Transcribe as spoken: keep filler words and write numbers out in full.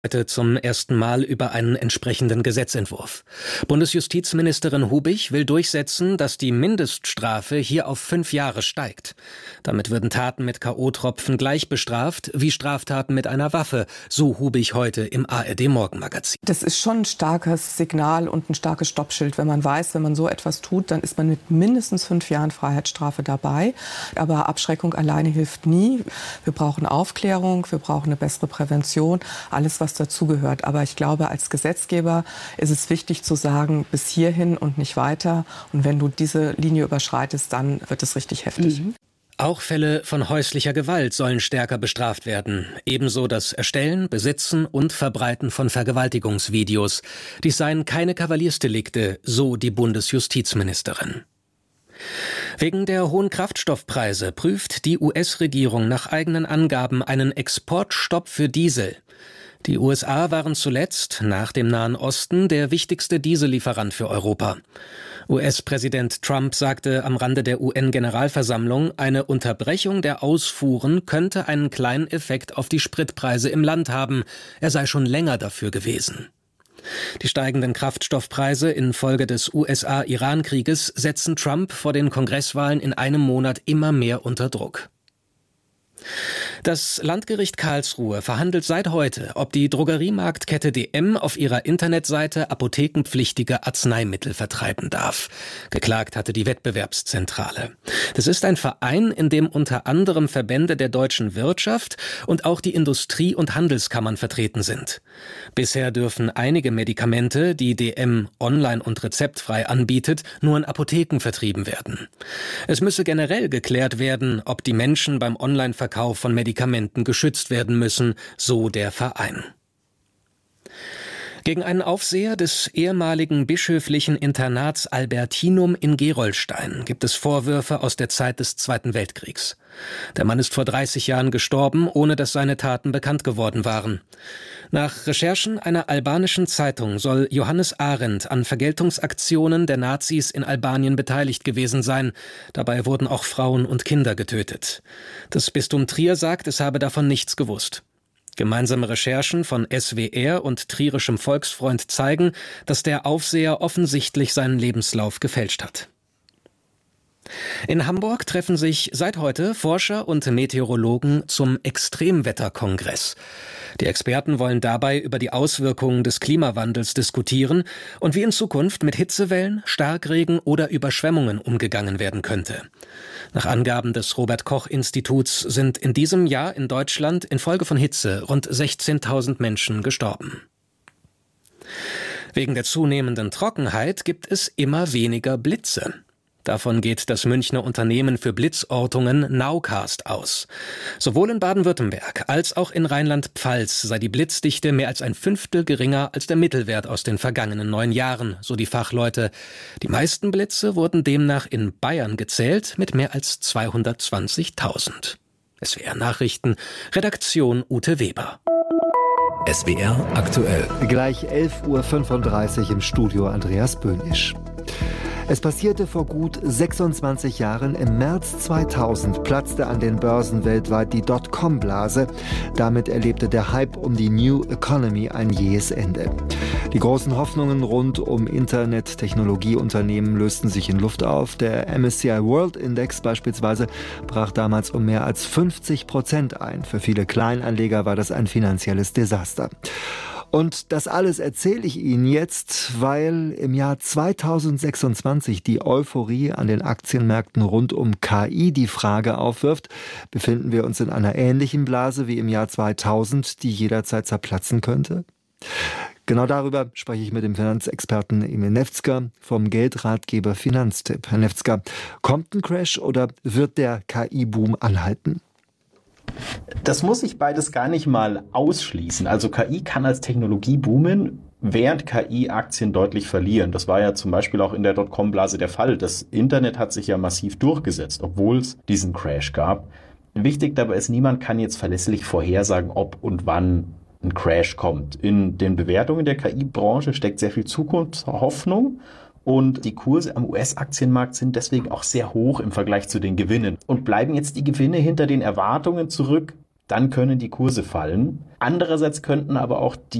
Heute zum ersten Mal über einen entsprechenden Gesetzentwurf. Bundesjustizministerin Hubig will durchsetzen, dass die Mindeststrafe hier auf fünf Jahre steigt. Damit würden Taten mit K O-Tropfen gleich bestraft wie Straftaten mit einer Waffe, so Hubig heute im A R D-Morgenmagazin. Das ist schon ein starkes Signal und ein starkes Stoppschild, wenn man weiß, wenn man so etwas tut, dann ist man mit mindestens fünf Jahren Freiheitsstrafe dabei. Aber Abschreckung alleine hilft nie. Wir brauchen Aufklärung, wir brauchen eine bessere Prävention, alles was dazugehört. Aber ich glaube, als Gesetzgeber ist es wichtig zu sagen, bis hierhin und nicht weiter. Und wenn du diese Linie überschreitest, dann wird es richtig heftig. Mhm. Auch Fälle von häuslicher Gewalt sollen stärker bestraft werden. Ebenso das Erstellen, Besitzen und Verbreiten von Vergewaltigungsvideos. Dies seien keine Kavaliersdelikte, so die Bundesjustizministerin. Wegen der hohen Kraftstoffpreise prüft die U S-Regierung nach eigenen Angaben einen Exportstopp für Diesel. Die U S A waren zuletzt, nach dem Nahen Osten, der wichtigste Diesellieferant für Europa. U S-Präsident Trump sagte am Rande der U N-Generalversammlung, eine Unterbrechung der Ausfuhren könnte einen kleinen Effekt auf die Spritpreise im Land haben. Er sei schon länger dafür gewesen. Die steigenden Kraftstoffpreise infolge des U S A-Iran-Krieges setzen Trump vor den Kongresswahlen in einem Monat immer mehr unter Druck. Das Landgericht Karlsruhe verhandelt seit heute, ob die Drogeriemarktkette D M auf ihrer Internetseite apothekenpflichtige Arzneimittel vertreiben darf. Geklagt hatte die Wettbewerbszentrale. Das ist ein Verein, in dem unter anderem Verbände der deutschen Wirtschaft und auch die Industrie- und Handelskammern vertreten sind. Bisher dürfen einige Medikamente, die D M online und rezeptfrei anbietet, nur in Apotheken vertrieben werden. Es müsse generell geklärt werden, ob die Menschen beim Online-Verkauf von Medikamenten geschützt werden müssen, so der Verein. Gegen einen Aufseher des ehemaligen bischöflichen Internats Albertinum in Gerolstein gibt es Vorwürfe aus der Zeit des Zweiten Weltkriegs. Der Mann ist vor dreißig Jahren gestorben, ohne dass seine Taten bekannt geworden waren. Nach Recherchen einer albanischen Zeitung soll Johannes Arendt an Vergeltungsaktionen der Nazis in Albanien beteiligt gewesen sein. Dabei wurden auch Frauen und Kinder getötet. Das Bistum Trier sagt, es habe davon nichts gewusst. Gemeinsame Recherchen von S W R und Trierischem Volksfreund zeigen, dass der Aufseher offensichtlich seinen Lebenslauf gefälscht hat. In Hamburg treffen sich seit heute Forscher und Meteorologen zum Extremwetterkongress. Die Experten wollen dabei über die Auswirkungen des Klimawandels diskutieren und wie in Zukunft mit Hitzewellen, Starkregen oder Überschwemmungen umgegangen werden könnte. Nach Angaben des Robert-Koch-Instituts sind in diesem Jahr in Deutschland infolge von Hitze rund sechzehntausend Menschen gestorben. Wegen der zunehmenden Trockenheit gibt es immer weniger Blitze. Davon geht das Münchner Unternehmen für Blitzortungen Nowcast aus. Sowohl in Baden-Württemberg als auch in Rheinland-Pfalz sei die Blitzdichte mehr als ein Fünftel geringer als der Mittelwert aus den vergangenen neun Jahren, so die Fachleute. Die meisten Blitze wurden demnach in Bayern gezählt mit mehr als zweihundertzwanzigtausend. S W R Nachrichten, Redaktion Ute Weber. S W R aktuell. Gleich elf Uhr fünfunddreißig im Studio Andreas Böhnisch. Es passierte vor gut sechsundzwanzig Jahren. Im März zweitausend platzte an den Börsen weltweit die Dotcom-Blase. Damit erlebte der Hype um die New Economy ein jähes Ende. Die großen Hoffnungen rund um Internet-Technologieunternehmen lösten sich in Luft auf. Der M S C I World Index beispielsweise brach damals um mehr als fünfzig Prozent ein. Für viele Kleinanleger war das ein finanzielles Desaster. Und das alles erzähle ich Ihnen jetzt, weil im Jahr zweitausendsechsundzwanzig die Euphorie an den Aktienmärkten rund um K I die Frage aufwirft, befinden wir uns in einer ähnlichen Blase wie im Jahr zweitausend, die jederzeit zerplatzen könnte? Genau darüber spreche ich mit dem Finanzexperten Emil Nefzger vom Geldratgeber Finanztipp. Herr Nefzger, kommt ein Crash oder wird der K I-Boom anhalten? Das muss ich beides gar nicht mal ausschließen. Also K I kann als Technologie boomen, während K I-Aktien deutlich verlieren. Das war ja zum Beispiel auch in der Dotcom-Blase der Fall. Das Internet hat sich ja massiv durchgesetzt, obwohl es diesen Crash gab. Wichtig dabei ist, niemand kann jetzt verlässlich vorhersagen, ob und wann ein Crash kommt. In den Bewertungen der K I-Branche steckt sehr viel Zukunftshoffnung. Und die Kurse am U S-Aktienmarkt sind deswegen auch sehr hoch im Vergleich zu den Gewinnen. Und bleiben jetzt die Gewinne hinter den Erwartungen zurück, dann können die Kurse fallen. Andererseits könnten aber auch die